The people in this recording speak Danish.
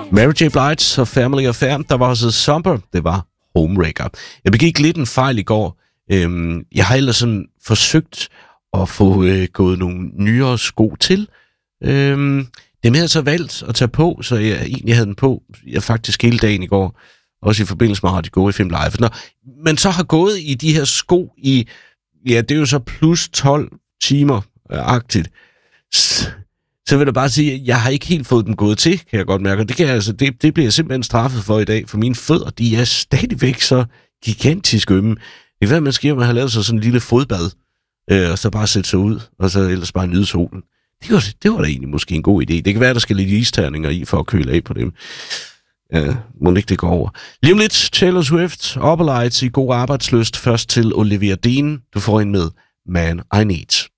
Mary J. Blige og Family Affair. Der var også Summer. Det var Homewrecker. Jeg begik lidt en fejl i går. Jeg har ellers sådan forsøgt at få gået nogle nyere sko til. Dem havde jeg så valgt at tage på, så jeg egentlig havde den på faktisk hele dagen i går. Også i forbindelse med Radio Go FM Live. Når man så har gået i de her sko i, ja, det er jo så plus 12 timer-agtigt, så vil jeg bare sige, at jeg har ikke helt fået dem gået til, kan jeg godt mærke. Det bliver jeg simpelthen straffet for i dag, for mine fødder, de er stadigvæk så gigantisk ømme. Det kan være, at man skal have lavet sig sådan en lille fodbad, og så bare sætte sig ud, og så ellers bare nyde solen. Det var da egentlig måske en god idé. Det kan være, at der skal lidt isterninger i, for at køle af på dem. Ja, må ikke det gå over. Lige om lidt, Taylor Swift, Opalites i god arbejdslyst. Først til Olivia Dean. Du får en med Man I Need.